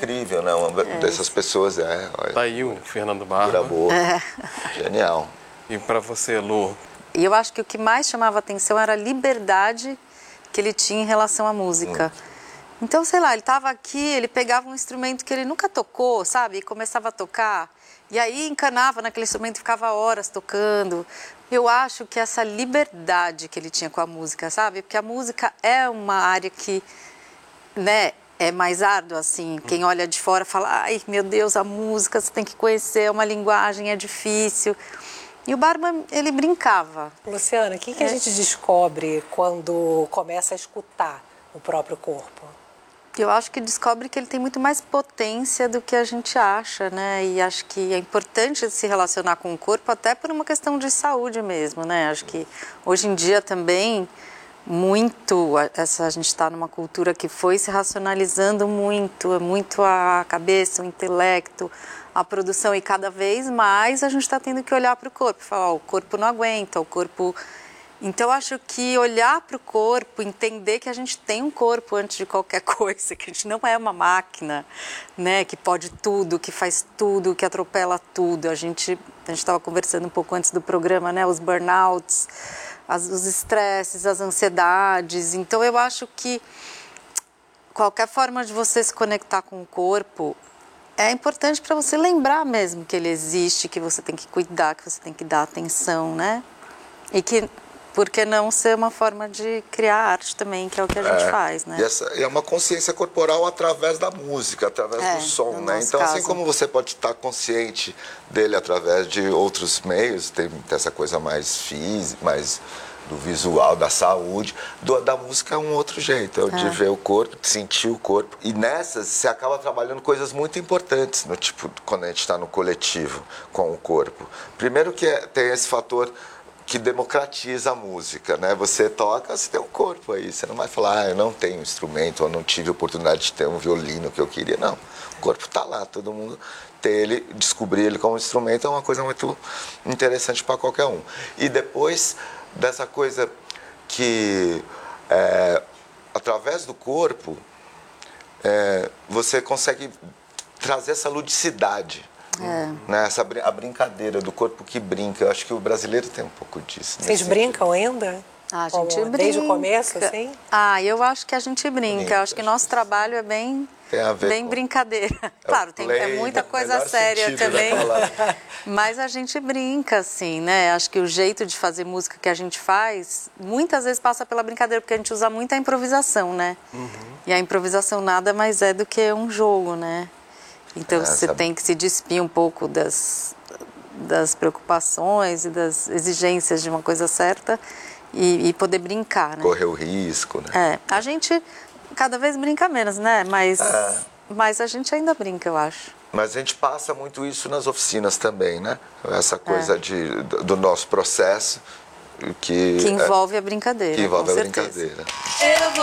incrível, né? Uma dessas pessoas, olha, Tá aí o Fernando Barba. figura boa. Genial. E para você, Lu? E eu acho que o que mais chamava atenção era a liberdade que ele tinha em relação à música. Então, sei lá, ele estava aqui, ele pegava um instrumento que ele nunca tocou, sabe? E começava a tocar. E aí encanava naquele instrumento e ficava horas tocando. Eu acho que essa liberdade que ele tinha com a música, sabe? Porque a música é uma área que, né, é mais árdua, assim. Quem olha de fora fala, ai, meu Deus, a música você tem que conhecer, é uma linguagem, é difícil. E o Barba, ele brincava. Luciana, o que a gente descobre quando começa a escutar o próprio corpo? Eu acho que descobre que ele tem muito mais potência do que a gente acha, né? E acho que é importante se relacionar com o corpo até por uma questão de saúde mesmo, né? Acho que hoje em dia também a gente está numa cultura que foi se racionalizando muito a cabeça, o intelecto, a produção, e cada vez mais a gente está tendo que olhar para o corpo, falar, o corpo não aguenta, o corpo... Então, acho que olhar para o corpo, entender que a gente tem um corpo antes de qualquer coisa, que a gente não é uma máquina, né, que pode tudo, que faz tudo, que atropela tudo. A gente estava conversando um pouco antes do programa, né, os burnouts, os estresses, as ansiedades. Então, eu acho que qualquer forma de você se conectar com o corpo é importante para você lembrar mesmo que ele existe, que você tem que cuidar, que você tem que dar atenção, né? E que, por que não ser uma forma de criar arte também, que é o que a gente faz, né? E é uma consciência corporal através da música, através do som, né? Então, caso. assim como você pode estar consciente dele através de outros meios, tem essa coisa mais física, mais do visual, da saúde, da música é um outro jeito, de ver o corpo, de sentir o corpo. E nessas, você acaba trabalhando coisas muito importantes, no tipo, quando a gente está no coletivo com o corpo. Primeiro que tem esse fator que democratiza a música, né? Você toca, você tem um corpo aí, você não vai falar, eu não tenho instrumento, ou não tive oportunidade de ter um violino que eu queria, não. O corpo está lá, todo mundo ter ele, descobrir ele como instrumento é uma coisa muito interessante para qualquer um. E depois dessa coisa que, através do corpo, você consegue trazer essa ludicidade. Né? A brincadeira do corpo que brinca. Eu acho que o brasileiro tem um pouco disso. Vocês brincam ainda? A gente brinca. Desde o começo, assim? Eu acho que a gente brinca. Eu acho que nosso trabalho é bem brincadeira. Claro, tem muita coisa séria sentido, também. Né? Mas a gente brinca, assim, né? Acho que o jeito de fazer música que a gente faz, muitas vezes passa pela brincadeira, porque a gente usa muita improvisação, né? E a improvisação nada mais é do que um jogo, né? Então, você tem que se despir um pouco das preocupações e das exigências de uma coisa certa e poder brincar, né? Correr o risco, né? A gente cada vez brinca menos, né? Mas a gente ainda brinca, eu acho. Mas a gente passa muito isso nas oficinas também, né? Essa coisa do nosso processo que envolve a brincadeira, que envolve com a certeza. brincadeira.